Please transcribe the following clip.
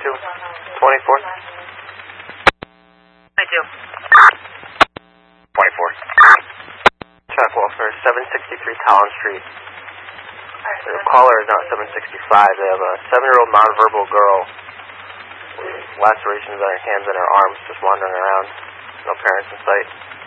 to 24th? I do. 24th. Check welfare, 763 Collins Street. The caller is now at 765. They have a 7-year-old nonverbal girl with lacerations on her hands and her arms, just wandering around. No parents in sight.